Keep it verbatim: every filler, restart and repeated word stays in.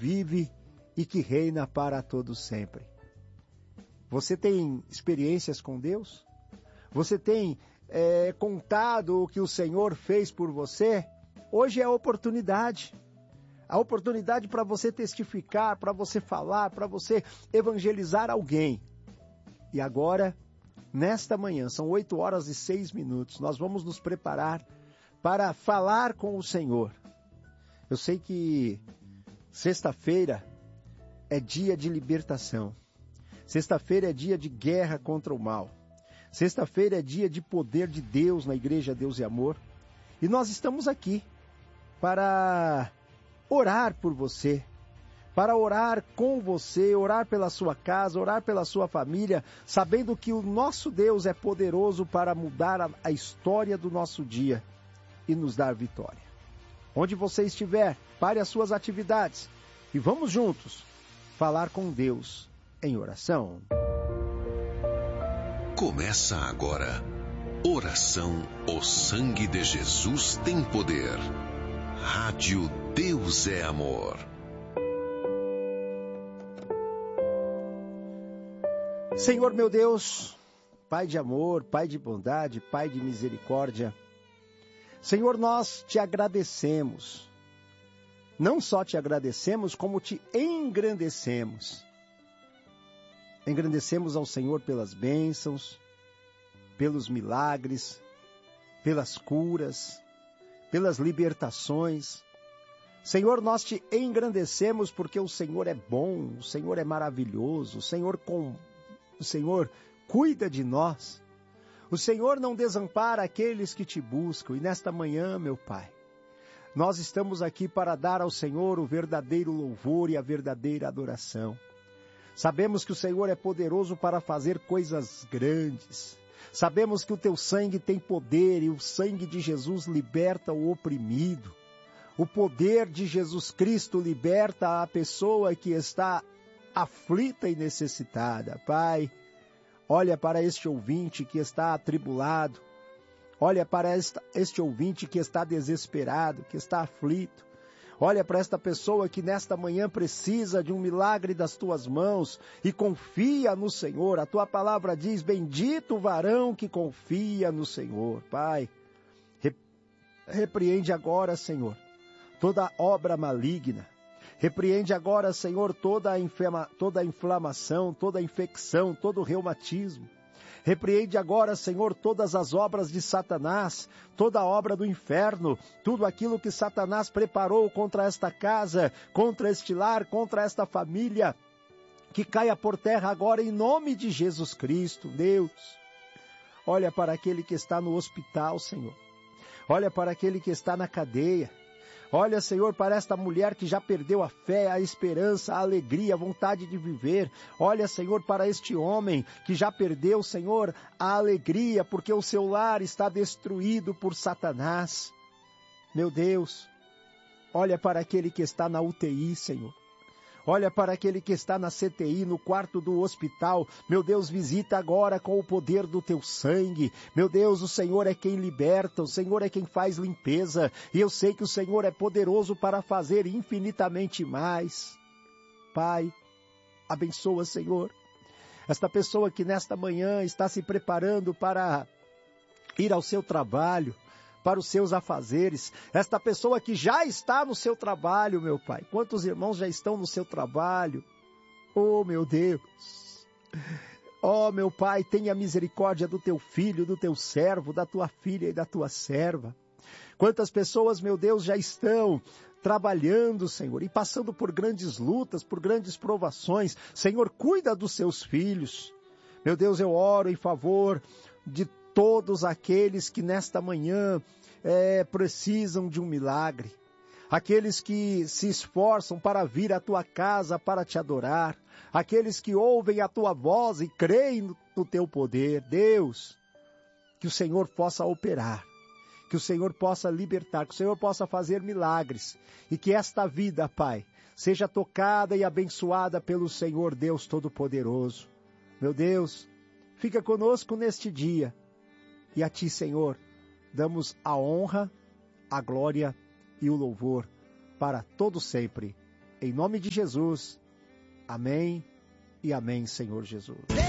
vive e que reina para todo sempre. Você tem experiências com Deus? Você tem é, contado o que o Senhor fez por você? Hoje é a oportunidade. A oportunidade para você testificar, para você falar, para você evangelizar alguém. E agora, nesta manhã, são oito horas e seis minutos, nós vamos nos preparar para falar com o Senhor. Eu sei que sexta-feira é dia de libertação. Sexta-feira é dia de guerra contra o mal. Sexta-feira é dia de poder de Deus na Igreja Deus e Amor. E nós estamos aqui para orar por você, para orar com você, orar pela sua casa, orar pela sua família, sabendo que o nosso Deus é poderoso para mudar a, a história do nosso dia e nos dar vitória. Onde você estiver, pare as suas atividades e vamos juntos falar com Deus em oração. Começa agora, Oração O Sangue de Jesus Tem Poder. Rádio Deus é Amor. Senhor meu Deus, Pai de amor, Pai de bondade, Pai de misericórdia, Senhor, nós te agradecemos. Não só te agradecemos, como te engrandecemos. Engrandecemos ao Senhor pelas bênçãos, pelos milagres, pelas curas, pelas libertações. Senhor, nós te engrandecemos porque o Senhor é bom, o Senhor é maravilhoso, o Senhor, com... o Senhor cuida de nós. O Senhor não desampara aqueles que te buscam. E nesta manhã, meu Pai, nós estamos aqui para dar ao Senhor o verdadeiro louvor e a verdadeira adoração. Sabemos que o Senhor é poderoso para fazer coisas grandes. Sabemos que o teu sangue tem poder e o sangue de Jesus liberta o oprimido. O poder de Jesus Cristo liberta a pessoa que está aflita e necessitada. Pai, olha para este ouvinte que está atribulado. Olha para esta, este ouvinte que está desesperado, que está aflito. Olha para esta pessoa que nesta manhã precisa de um milagre das tuas mãos e confia no Senhor. A tua palavra diz, bendito o varão que confia no Senhor. Pai, repreende agora, Senhor, toda obra maligna. Repreende agora, Senhor, toda a, inflama, toda a inflamação, toda a infecção, todo o reumatismo. Repreende agora, Senhor, todas as obras de Satanás, toda a obra do inferno, tudo aquilo que Satanás preparou contra esta casa, contra este lar, contra esta família, que caia por terra agora em nome de Jesus Cristo. Deus, olha para aquele que está no hospital, Senhor. Olha para aquele que está na cadeia. Olha, Senhor, para esta mulher que já perdeu a fé, a esperança, a alegria, a vontade de viver. Olha, Senhor, para este homem que já perdeu, Senhor, a alegria, porque o seu lar está destruído por Satanás. Meu Deus, olha para aquele que está na U T I, Senhor. Olha para aquele que está na C T I, no quarto do hospital. Meu Deus, visita agora com o poder do teu sangue. Meu Deus, o Senhor é quem liberta, o Senhor é quem faz limpeza. E eu sei que o Senhor é poderoso para fazer infinitamente mais. Pai, abençoa, Senhor, esta pessoa que nesta manhã está se preparando para ir ao seu trabalho, para os seus afazeres, esta pessoa que já está no seu trabalho, meu Pai. Quantos irmãos já estão no seu trabalho? Oh, meu Deus! Oh, meu Pai, tenha misericórdia do teu filho, do teu servo, da tua filha e da tua serva. Quantas pessoas, meu Deus, já estão trabalhando, Senhor, e passando por grandes lutas, por grandes provações. Senhor, cuida dos seus filhos. Meu Deus, eu oro em favor de todos aqueles que nesta manhã é, precisam de um milagre. Aqueles que se esforçam para vir à tua casa para te adorar. Aqueles que ouvem a tua voz e creem no, no teu poder. Deus, que o Senhor possa operar. Que o Senhor possa libertar. Que o Senhor possa fazer milagres. E que esta vida, Pai, seja tocada e abençoada pelo Senhor Deus Todo-Poderoso. Meu Deus, fica conosco neste dia. E a Ti, Senhor, damos a honra, a glória e o louvor para todo sempre. Em nome de Jesus. Amém e amém, Senhor Jesus.